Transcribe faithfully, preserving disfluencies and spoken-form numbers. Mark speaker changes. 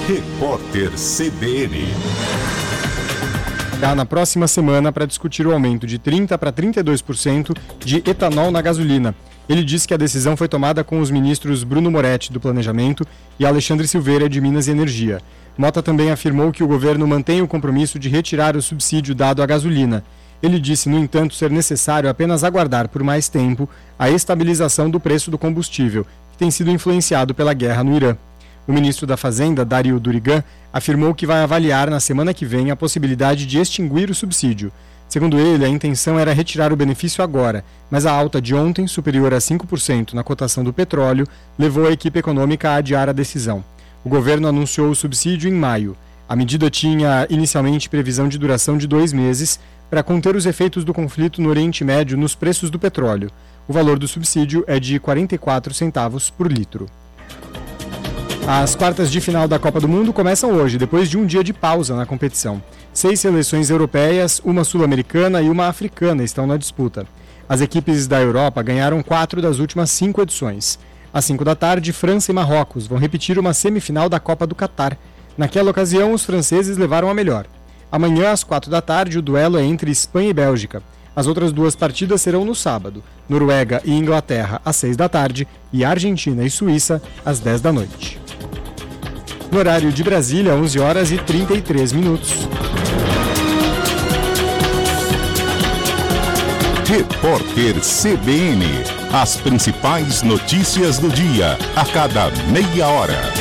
Speaker 1: Repórter C B N.
Speaker 2: Na próxima semana para discutir o aumento de trinta por cento para trinta e dois por cento de etanol na gasolina. Ele disse que a decisão foi tomada com os ministros Bruno Moretti, do Planejamento, e Alexandre Silveira, de Minas e Energia. Mota também afirmou que o governo mantém o compromisso de retirar o subsídio dado à gasolina. Ele disse, no entanto, ser necessário apenas aguardar por mais tempo a estabilização do preço do combustível, que tem sido influenciado pela guerra no Irã. O ministro da Fazenda, Dario Durigan, afirmou que vai avaliar na semana que vem a possibilidade de extinguir o subsídio. Segundo ele, a intenção era retirar o benefício agora, mas a alta de ontem, superior a cinco por cento na cotação do petróleo, levou a equipe econômica a adiar a decisão. O governo anunciou o subsídio em maio. A medida tinha inicialmente previsão de duração de dois meses para conter os efeitos do conflito no Oriente Médio nos preços do petróleo. O valor do subsídio é de quarenta e quatro centavos por litro. As quartas de final da Copa do Mundo começam hoje, depois de um dia de pausa na competição. Seis seleções europeias, uma sul-americana e uma africana estão na disputa. As equipes da Europa ganharam quatro das últimas cinco edições. Às cinco da tarde, França e Marrocos vão repetir uma semifinal da Copa do Catar. Naquela ocasião, os franceses levaram a melhor. Amanhã, às quatro da tarde, o duelo é entre Espanha e Bélgica. As outras duas partidas serão no sábado. Noruega e Inglaterra, às seis da tarde, e Argentina e Suíça, às dez da noite. No horário de Brasília, onze horas e trinta e três minutos.
Speaker 1: Repórter C B N. As principais notícias do dia, a cada meia hora.